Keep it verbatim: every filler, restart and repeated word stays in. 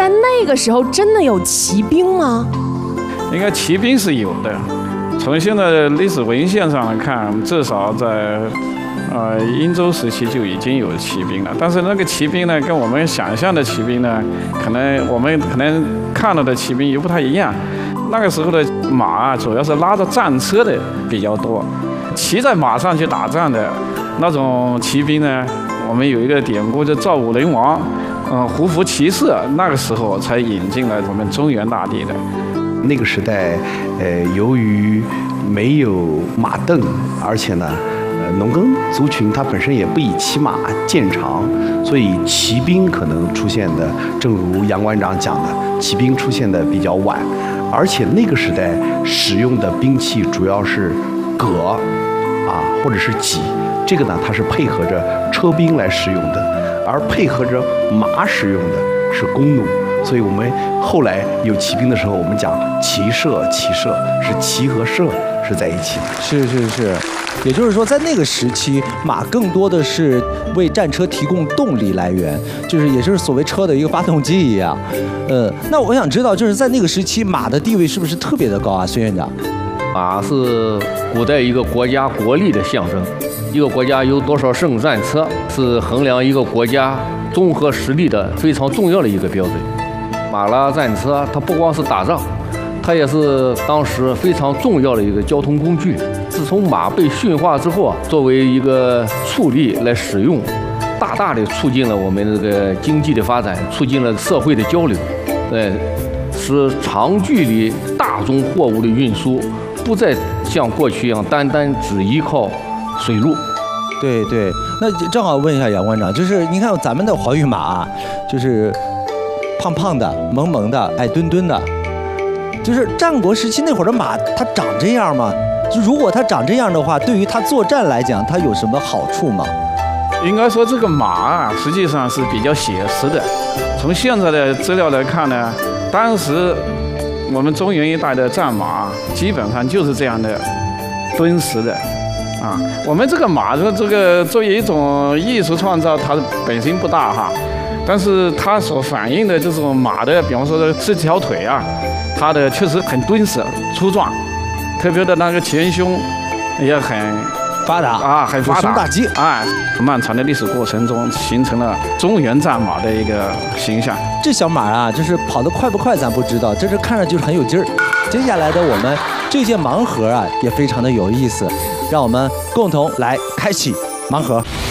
在那个时候真的有骑兵吗？ 应该骑兵是有的，从现在的历史文献上来看，至少在呃殷周时期就已经有骑兵了。但是那个骑兵呢，跟我们想象的骑兵呢，可能我们可能看到的骑兵又不太一样。那个时候的马啊，主要是拉着战车的比较多，骑在马上去打仗的那种骑兵呢，我们有一个典故，叫赵武灵王，嗯，胡服骑射，那个时候才引进了我们中原大地的。 那个时代，呃，由于没有马镫，而且呢，呃，农耕族群它本身也不以骑马见长，所以骑兵可能出现的，正如杨馆长讲的，骑兵出现的比较晚，而且那个时代使用的兵器主要是戈，啊，或者是戟，这个呢，它是配合着车兵来使用的，而配合着马使用的是弓弩。所以我们后来有骑兵的时候，我们讲骑射，骑射是骑和射是在一起的。 是是是，也就是说，在那个时期，马更多的是为战车提供动力来源，就是也就是所谓车的一个发动机一样。呃，那我想知道，就是在那个时期，马的地位是不是特别的高啊，孙院长？ 马是古代一个国家国力的象征，一个国家有多少胜战车，是衡量一个国家综合实力的非常重要的一个标准。马拉战车，它不光是打仗，它也是当时非常重要的一个交通工具。自从马被驯化之后啊，作为一个畜力来使用，大大的促进了我们这个经济的发展，促进了社会的交流，呃，使长距离大宗货物的运输不再像过去一样单单只依靠水路。 对对，那正好问一下杨馆长，就是你看咱们的黄玉马啊，就是胖胖的、萌萌的、矮墩墩的，就是战国时期那会儿的马，它长这样吗？就如果它长这样的话，对于它作战来讲，它有什么好处吗？ 应该说这个马啊，实际上是比较写实的。从现在的资料来看呢，当时我们中原一带的战马基本上就是这样的敦实的。啊，我们这个马的这个作为一种艺术创造，它本身不大哈，但是它所反映的这种马的，比方说这条腿啊，它的确实很敦实粗壮，特别的那个前胸也很发达啊，很发达， 胸大肌啊，漫长的历史过程中形成了中原战马的一个形象。 这小马啊，就是跑得快不快咱不知道，这是看着就是很有劲儿。接下来的我们这件盲盒啊，也非常的有意思。让我们共同来开启盲盒。